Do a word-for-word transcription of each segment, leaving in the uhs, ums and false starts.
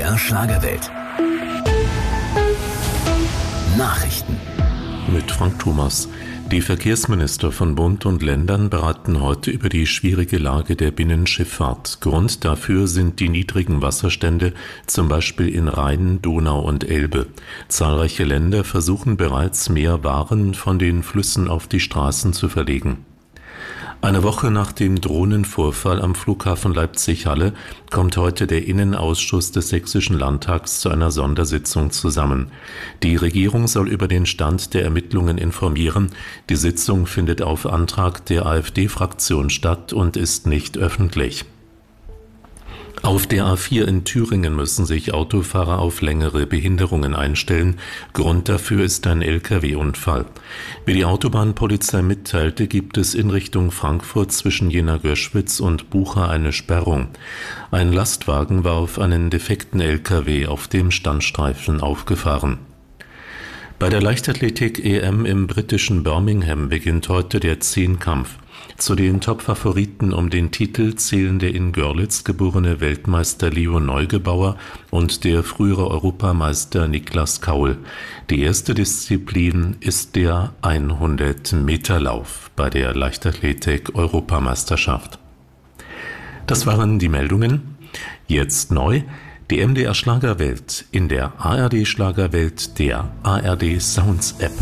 R Schlagerwelt. Nachrichten. Mit Frank Thomas. Die Verkehrsminister von Bund und Ländern beraten heute über die schwierige Lage der Binnenschifffahrt. Grund dafür sind die niedrigen Wasserstände, zum Beispiel in Rhein, Donau und Elbe. Zahlreiche Länder versuchen bereits, mehr Waren von den Flüssen auf die Straßen zu verlegen. Eine Woche nach dem Drohnenvorfall am Flughafen Leipzig-Halle kommt heute der Innenausschuss des Sächsischen Landtags zu einer Sondersitzung zusammen. Die Regierung soll über den Stand der Ermittlungen informieren. Die Sitzung findet auf Antrag der AfD-Fraktion statt und ist nicht öffentlich. Auf der A vier in Thüringen müssen sich Autofahrer auf längere Behinderungen einstellen. Grund dafür ist ein L K W-Unfall. Wie die Autobahnpolizei mitteilte, gibt es in Richtung Frankfurt zwischen Jena-Göschwitz und Bucha eine Sperrung. Ein Lastwagen war auf einen defekten L K W auf dem Standstreifen aufgefahren. Bei der Leichtathletik-E M im britischen Birmingham beginnt heute der Zehnkampf. Zu den Top-Favoriten um den Titel zählen der in Görlitz geborene Weltmeister Leo Neugebauer und der frühere Europameister Niklas Kaul. Die erste Disziplin ist der hundert-Meter-Lauf bei der Leichtathletik-Europameisterschaft. Das waren die Meldungen. Jetzt neu. Die M D R Schlagerwelt in der A R D Schlagerwelt der A R D Sounds App.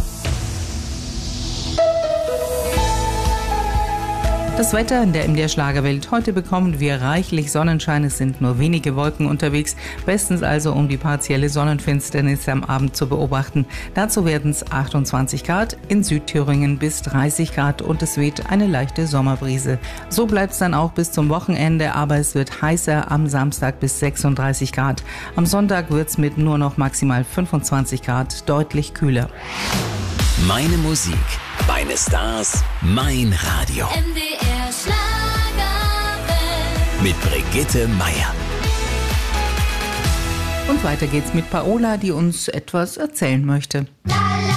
Das Wetter in der M D R Schlagerwelt. Heute bekommen wir reichlich Sonnenschein. Es sind nur wenige Wolken unterwegs. Bestens also, um die partielle Sonnenfinsternis am Abend zu beobachten. Dazu werden es achtundzwanzig Grad, in Südthüringen bis dreißig Grad und es weht eine leichte Sommerbrise. So bleibt es dann auch bis zum Wochenende, aber es wird heißer am Samstag bis sechsunddreißig Grad. Am Sonntag wird es mit nur noch maximal fünfundzwanzig Grad deutlich kühler. Meine Musik, meine Stars, mein Radio. M D R Schlagerwelt. Mit Brigitte Meier. Und weiter geht's mit Paola, die uns etwas erzählen möchte.